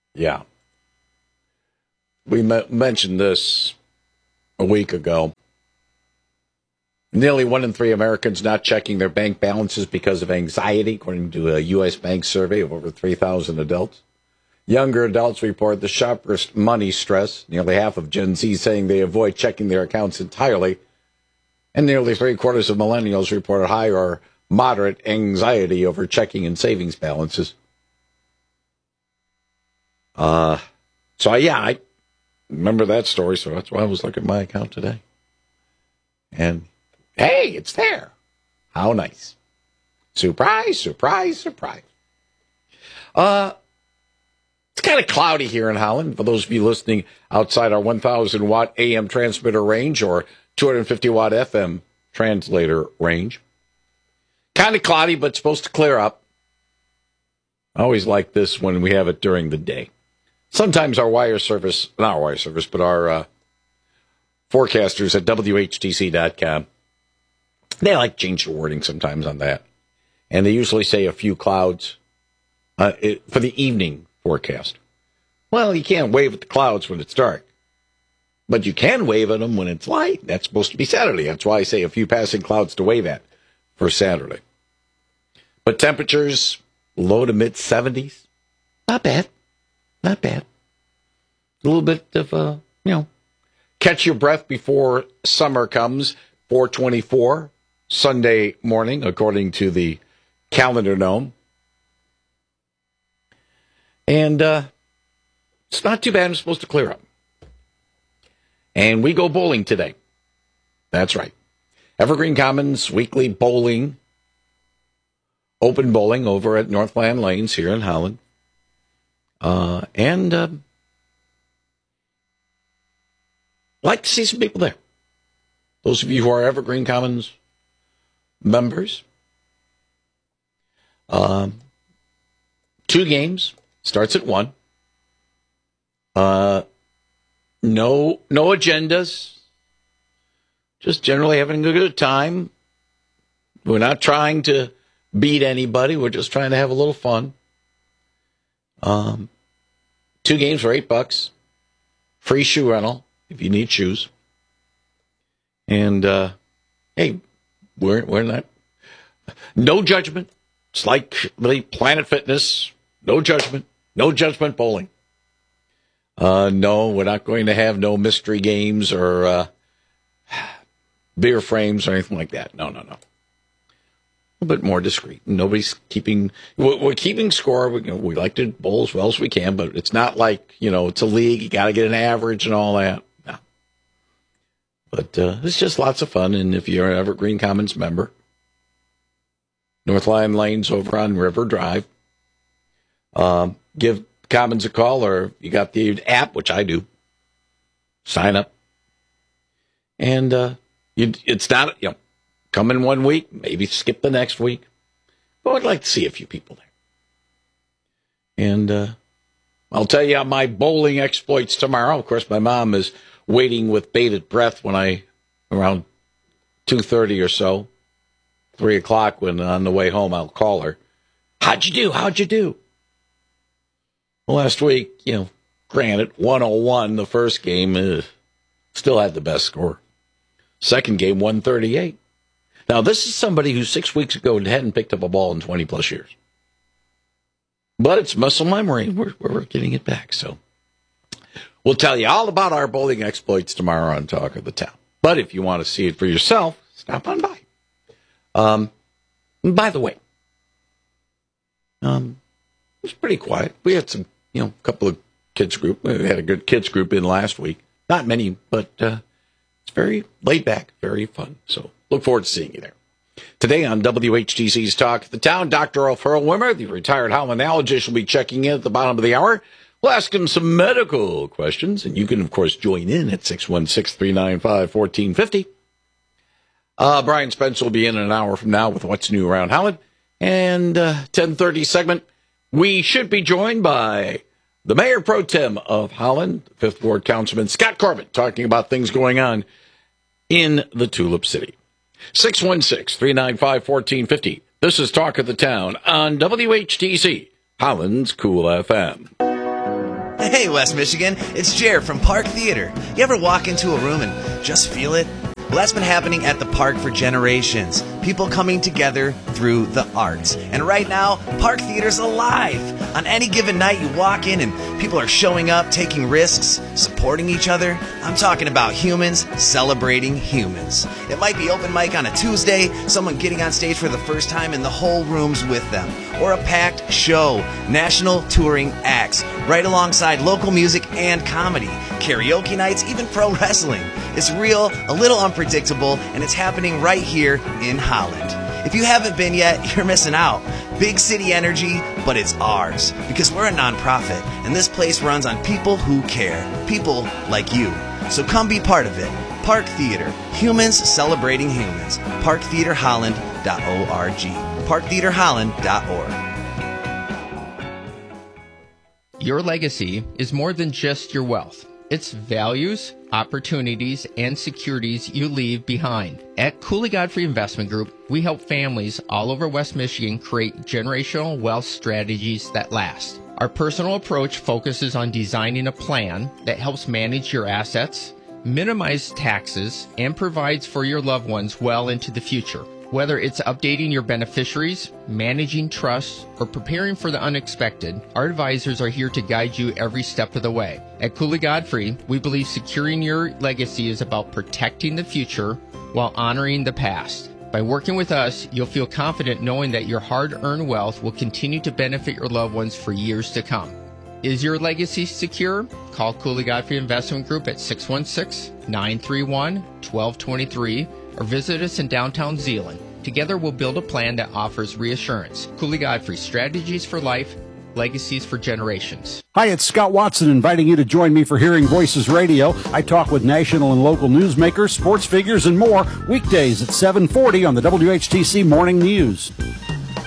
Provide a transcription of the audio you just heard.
Yeah. We mentioned this a week ago. Nearly 1 in 3 Americans not checking their bank balances because of anxiety, according to a U.S. Bank survey of over 3,000 adults. Younger adults report the sharpest money stress, nearly half of Gen Z saying they avoid checking their accounts entirely, and nearly 3/4 of millennials reported high or moderate anxiety over checking and savings balances. I remember that story, so that's why I was looking at my account today. And, hey, it's there. How nice. Surprise, surprise, surprise. It's kind of cloudy here in Holland. For those of you listening outside our 1,000-watt AM transmitter range or 250-watt FM translator range. Kind of cloudy, but supposed to clear up. I always like this when we have it during the day. Sometimes our forecasters at WHTC.com, they like to change the wording sometimes on that. And they usually say a few clouds for the evening forecast. Well, you can't wave at the clouds when it's dark. But you can wave at them when it's light. That's supposed to be Saturday. That's why I say a few passing clouds to wave at for Saturday. But temperatures, low to mid 70s. Not bad. Not bad. A little bit of, catch your breath before summer comes. 4:24, Sunday morning, according to the calendar gnome. And it's not too bad. It's supposed to clear up. And we go bowling today. That's right. Evergreen Commons weekly bowling, open bowling over at Northland Lanes here in Holland. Like to see some people there. Those of you who are Evergreen Commons members. 2 games. Starts at 1. No agendas. Just generally having a good time. We're not trying to beat anybody. We're just trying to have a little fun. 2 games for $8. Free shoe rental if you need shoes. And hey, we're not. No judgment. It's like the Planet Fitness. No judgment. No judgment bowling. No, we're not going to have no mystery games or beer frames or anything like that. No. A little bit more discreet. Nobody's keeping. We're keeping score. We like to bowl as well as we can, but it's not like it's a league. You got to get an average and all that. No. But it's just lots of fun. And if you're an Evergreen Commons member, Northland Lanes over on River Drive, give Commons a call, or you got the app, which I do. Sign up. And it's not, come in 1 week, maybe skip the next week. But I'd like to see a few people there. And I'll tell you my bowling exploits tomorrow. Of course, my mom is waiting with bated breath when around 2:30 or so, 3 o'clock, when on the way home, I'll call her. How'd you do? Well, last week, granted, 101 the first game, still had the best score. Second game, 138. Now, this is somebody who 6 weeks ago hadn't picked up a ball in 20-plus years. But it's muscle memory. We're getting it back. So we'll tell you all about our bowling exploits tomorrow on Talk of the Town. But if you want to see it for yourself, stop on by. By the way, it was pretty quiet. We had some, couple of kids group. We had a good kids group in last week. Not many, but it's very laid back, very fun. So look forward to seeing you there. Today on WHTC's Talk of the Town, Dr. Ulf Hurlwimmer, the retired Hollandologist, will be checking in at the bottom of the hour. We'll ask him some medical questions, and you can, of course, join in at 616-395-1450. Brian Spence will be in an hour from now with What's New Around Holland. And 10:30 segment, we should be joined by the Mayor Pro Tem of Holland, 5th Ward Councilman Scott Corbett, talking about things going on in the Tulip City. 616-395-1450. This is Talk of the Town on WHTC, Holland's Cool FM. Hey, West Michigan, it's Jer from Park Theater. You ever walk into a room and just feel it? Well, that's been happening at the park for generations. People coming together through the arts. And right now, Park Theater's alive. On any given night, you walk in and people are showing up, taking risks, supporting each other. I'm talking about humans celebrating humans. It might be open mic on a Tuesday, someone getting on stage for the first time and the whole room's with them. Or a packed show, national touring acts, right alongside local music and comedy, karaoke nights, even pro wrestling. It's real, a little unpredictable, and it's happening right here in Holland. If you haven't been yet, you're missing out. Big city energy, but it's ours because we're a nonprofit, and this place runs on people who care, people like you. So come be part of it. Park Theater, humans celebrating humans. ParkTheaterHolland.org. ParkTheaterHolland.org. Your legacy is more than just your wealth. It's values, opportunities, and securities you leave behind. At Cooley Godfrey Investment Group, we help families all over West Michigan create generational wealth strategies that last. Our personal approach focuses on designing a plan that helps manage your assets, minimize taxes, and provides for your loved ones well into the future. Whether it's updating your beneficiaries, managing trusts, or preparing for the unexpected, our advisors are here to guide you every step of the way. At Cooley Godfrey, we believe securing your legacy is about protecting the future while honoring the past. By working with us, you'll feel confident knowing that your hard-earned wealth will continue to benefit your loved ones for years to come. Is your legacy secure? Call Cooley Godfrey Investment Group at 616-931-1223 or visit us in downtown Zeeland. Together we'll build a plan that offers reassurance. Cooley Godfrey, strategies for life, legacies for generations. Hi, it's Scott Watson inviting you to join me for Hearing Voices Radio. I talk with national and local newsmakers, sports figures, and more weekdays at 7:40 on the WHTC Morning News.